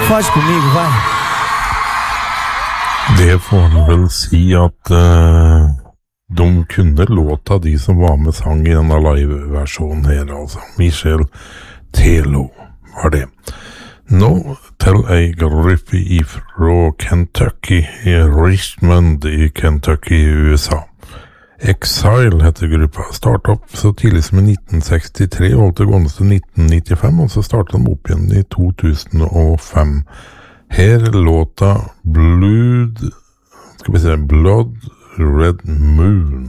Faz comigo, vai. Det får man vel si at de kunne låta, de som var med sang i denne live-versjonen her, altså. Michel Telo var det. Nå til ei gruppe ifra Kentucky, i Richmond i Kentucky i USA. Exile heter gruppa. Startet opp så tidlig som i 1963, og holdt det gående til 1995, og så startet de opp igjen i 2005. Her låta Blood Red Moon.